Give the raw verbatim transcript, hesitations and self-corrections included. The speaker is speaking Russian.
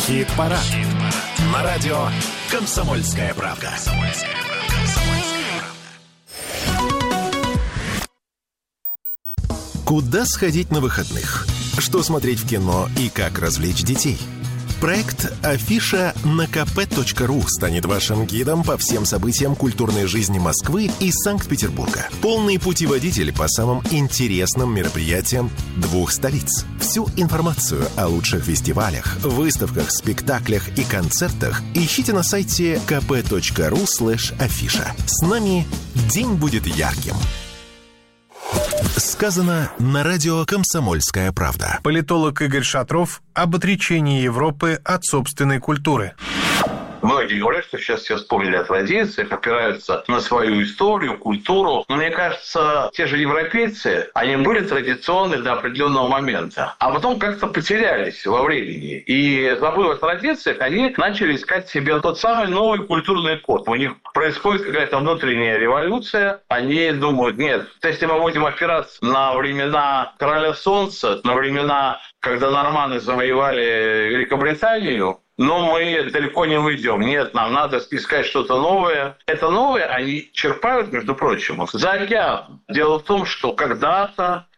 Хит-парад. Хит на радио «Комсомольская правда». Куда сходить на выходных? Что смотреть в кино и как развлечь детей? Проект «Афиша» на ка пэ точка ру станет вашим гидом по всем событиям культурной жизни Москвы и Санкт-Петербурга. Полный путеводитель по самым интересным мероприятиям двух столиц. Всю информацию о лучших фестивалях, выставках, спектаклях и концертах ищите на сайте ка пэ точка ру слэш афиша. С нами день будет ярким. Сказано на радио «Комсомольская правда». Политолог Игорь Шатров об отречении Европы от собственной культуры. Многие говорят, что сейчас все вспомнили о традициях, опираются на свою историю, культуру. Но мне кажется, те же европейцы, они были традиционны до определенного момента, а потом как-то потерялись во времени. И, забыв о традициях, они начали искать себе тот самый новый культурный код. У них происходит какая-то внутренняя революция. Они думают, нет, если мы будем опираться на времена Короля Солнца, на времена, когда норманы завоевали Великобританию, но мы далеко не уйдем. Нет, нам надо искать что-то новое. Это новое они черпают, между прочим, за океаном. Дело в том, что когда-то